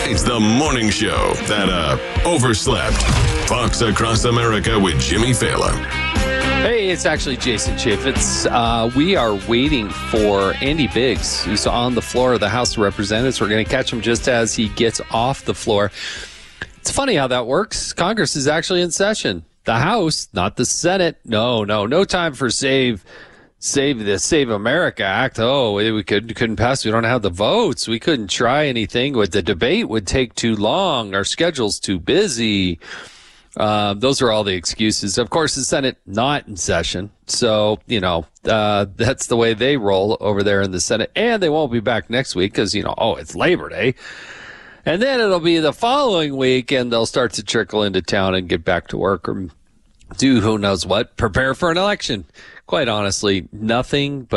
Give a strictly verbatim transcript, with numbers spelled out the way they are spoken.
It's the morning show that uh, overslept. Fox Across America with Jimmy Fallon. Hey, it's actually Jason Chaffetz. Uh, we are waiting for Andy Biggs, who's on the floor of the House of Representatives. We're going to catch him just as he gets off the floor. It's funny how that works. Congress is actually in session. The House, not the Senate. No, no, no time for save save the Save America Act. Oh, we could, couldn't pass. We don't have the votes. We couldn't try anything. The debate would take too long. Our schedule's too busy. Uh, those are all the excuses. Of course, the Senate not in session. So, you know, uh, that's the way they roll over there in the Senate. And they won't be back next week because, you know, oh, it's Labor Day. And then it'll be the following week and they'll start to trickle into town and get back to work or do who knows what, prepare for an election. Quite honestly, nothing but